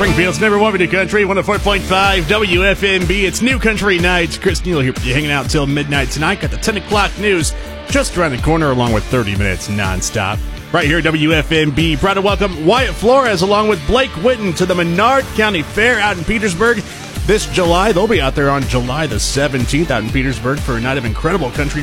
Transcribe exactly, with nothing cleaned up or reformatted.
Springfield's number one video country, one oh four point five W F M B. It's New Country Nights. Chris Neal here with you, hanging out till midnight tonight. Got the ten o'clock news just around the corner, along with thirty minutes nonstop. Right here at W F M B. Proud to welcome Wyatt Flores along with Blake Witten to the Menard County Fair out in Petersburg this July. They'll be out there on July the seventeenth out in Petersburg for a night of incredible country